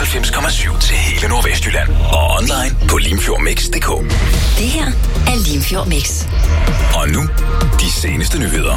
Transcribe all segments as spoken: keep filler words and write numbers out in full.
fireoghalvfems komma syv til hele Nordvestjylland. Og online på limfjordmix punktum d k. Det her er Limfjord Mix. Og nu, de seneste nyheder.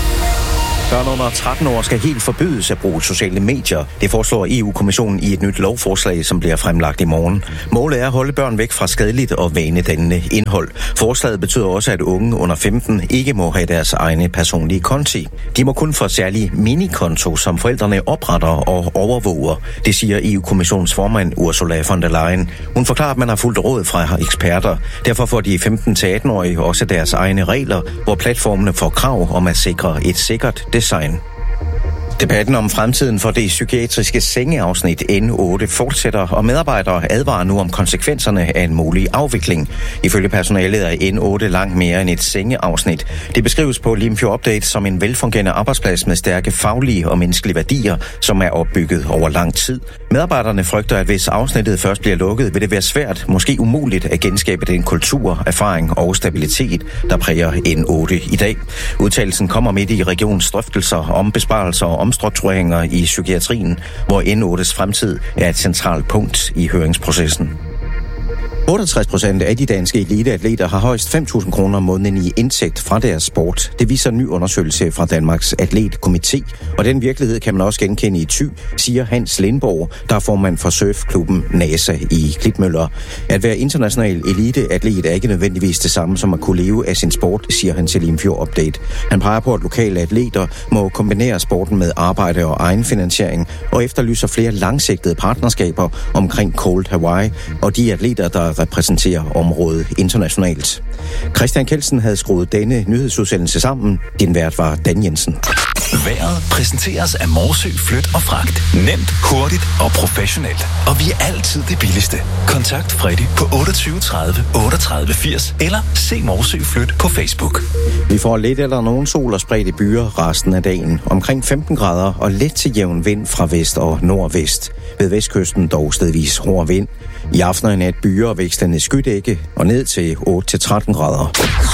Børn under tretten år skal helt forbydes at bruge sociale medier. Det foreslår E U-kommissionen i et nyt lovforslag, som bliver fremlagt i morgen. Målet er at holde børn væk fra skadeligt og vanedannende indhold. Forslaget betyder også, at unge under femten ikke må have deres egne personlige konti. De må kun få særlige minikonto, som forældrene opretter og overvåger. Det siger E U-kommissionens formand Ursula von der Leyen. Hun forklarer, at man har fulgt råd fra eksperter. Derfor får de femten til atten-årige også deres egne regler, hvor platformene får krav om at sikre et sikkert design. Debatten om fremtiden for det psykiatriske sengeafsnit N otte fortsætter, og medarbejdere advarer nu om konsekvenserne af en mulig afvikling. Ifølge personalet er N otte langt mere end et sengeafsnit. Det beskrives på Limfjord Update som en velfungerende arbejdsplads med stærke faglige og menneskelige værdier, som er opbygget over lang tid. Medarbejderne frygter, at hvis afsnittet først bliver lukket, vil det være svært, måske umuligt, at genskabe den kultur, erfaring og stabilitet, der præger N otte i dag. Udtalelsen kommer midt i regionens drøftelser om besparelser og omstruktureringer i psykiatrien, hvor N ottes fremtid er et centralt punkt i høringsprocessen. otteogtres procent af de danske eliteatleter har højst fem tusind kroner om måneden i indtægt fra deres sport. Det viser en ny undersøgelse fra Danmarks Atletkomité, og den virkelighed kan man også genkende i Thy, siger Hans Lindborg, der er formand for surfklubben NASA i Klitmøller. At være international eliteatlet er ikke nødvendigvis det samme som at kunne leve af sin sport, siger han til Limfjord Update. Han peger på, at lokale atleter må kombinere sporten med arbejde og egenfinansiering, og efterlyser flere langsigtede partnerskaber omkring Cold Hawaii og de atleter, der repræsenterer området internationalt. Christian Kelsen havde skruet denne nyhedsudsendelse sammen. Din vært var Dan Jensen. Vejret præsenteres af Morsø Flyt og Fragt. Nemt, hurtigt og professionelt. Og vi er altid det billigste. Kontakt Freddy på otteogtyve tredive otteogtredive firs eller se Morsø Flyt på Facebook. Vi får lidt eller nogen sol og spredte byer resten af dagen. Omkring femten grader og let til jævn vind fra vest og nordvest. Ved vestkysten dog stedvis hård vind. I aften og nat byer og vækstende skydække og ned til otte til tretten grader.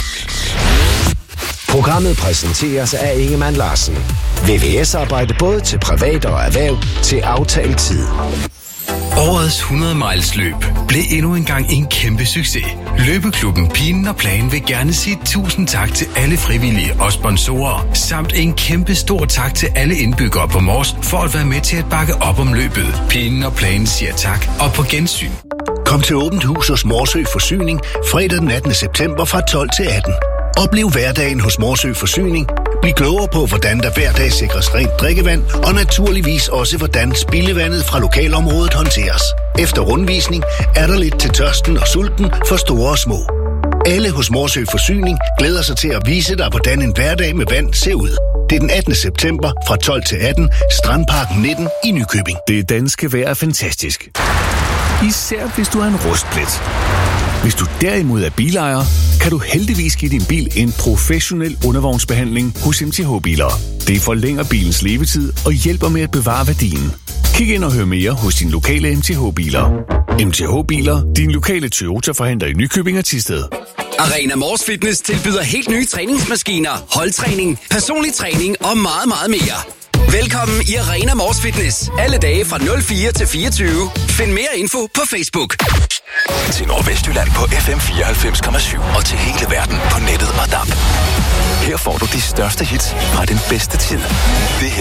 Programmet præsenteres af Ingemann Larsen. V V S-arbejde både til privat og erhverv til aftalt tid. Årets hundrede miles løb blev endnu engang en kæmpe succes. Løbeklubben Pinen og Plan vil gerne sige tusind tak til alle frivillige og sponsorer, samt en kæmpe stor tak til alle indbyggere på Mors for at være med til at bakke op om løbet. Pinen og Plan siger tak og på gensyn. Kom til åbent hus hos Morsø Forsyning fredag den attende september fra tolv til atten. Oplev hverdagen hos Morsø Forsyning. Bliv klogere på, hvordan der hver dag sikres rent drikkevand, og naturligvis også, hvordan spildevandet fra lokalområdet håndteres. Efter rundvisning er der lidt til tørsten og sulten for store og små. Alle hos Morsø Forsyning glæder sig til at vise dig, hvordan en hverdag med vand ser ud. Det er den attende september fra tolv til atten, Strandparken nitten i Nykøbing. Det danske vejr er fantastisk. Især hvis du har en rustplet. Hvis du derimod er bilejer, kan du heldigvis give din bil en professionel undervognsbehandling hos M T H Biler. Det forlænger bilens levetid og hjælper med at bevare værdien. Kig ind og hør mere hos din lokale M T H Biler. M T H Biler, din lokale Toyota-forhandler i Nykøbing og Thisted. Arena Mors Fitness tilbyder helt nye træningsmaskiner, holdtræning, personlig træning og meget, meget mere. Velkommen i Arena Mors Fitness. Alle dage fra nul fire til fireogtyve. Find mere info på Facebook. Til Nordvestjylland på F M fireoghalvfems komma syv og til hele verden på nettet og D A B. Her får du de største hits fra den bedste tid. Det her